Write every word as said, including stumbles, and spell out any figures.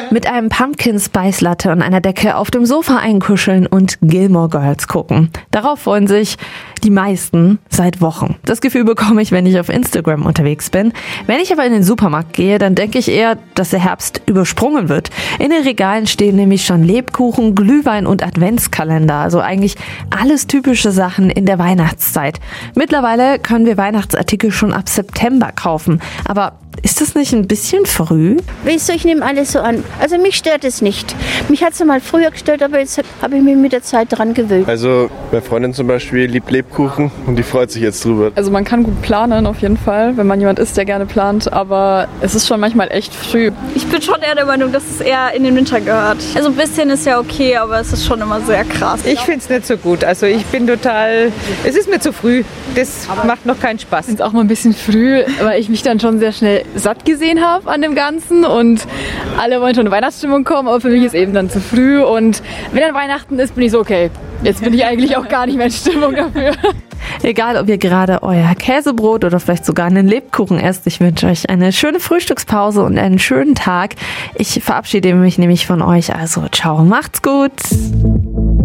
Mit einem Pumpkin Spice Latte und einer Decke auf dem Sofa einkuscheln und Gilmore Girls gucken. Darauf freuen sich die meisten seit Wochen. Das Gefühl bekomme ich, wenn ich auf Instagram unterwegs bin. Wenn ich aber in den Supermarkt gehe, dann denke ich eher, dass der Herbst übersprungen wird. In den Regalen stehen nämlich schon Lebkuchen, Glühwein und Adventskalender. Also eigentlich alles typische Sachen in der Weihnachtszeit. Mittlerweile können wir Weihnachtsartikel schon ab September kaufen. Aber ist das nicht ein bisschen früh? Weißt du, ich nehme alles so an. Also mich stört es nicht. Mich hat es mal früher gestört, aber jetzt habe ich mich mit der Zeit dran gewöhnt. Also meine Freundin zum Beispiel liebt Lebkuchen und die freut sich jetzt drüber. Also man kann gut planen auf jeden Fall, wenn man jemand ist, der gerne plant, aber es ist schon manchmal echt früh. Ich bin schon eher der Meinung, dass es eher in den Winter gehört. Also ein bisschen ist ja okay, aber es ist schon immer sehr krass. Ich finde es nicht so gut. Also ich bin total, es ist mir zu früh. Das macht noch keinen Spaß. Ich finde es auch mal ein bisschen früh, weil ich mich dann schon sehr schnell satt gesehen habe an dem Ganzen und alle wollen schon in Weihnachtsstimmung kommen, aber für mich ist eben dann zu früh und wenn dann Weihnachten ist, bin ich so, okay, jetzt bin ich eigentlich auch gar nicht mehr in Stimmung dafür. Egal, ob ihr gerade euer Käsebrot oder vielleicht sogar einen Lebkuchen esst, ich wünsche euch eine schöne Frühstückspause und einen schönen Tag. Ich verabschiede mich nämlich von euch, also ciao, macht's gut.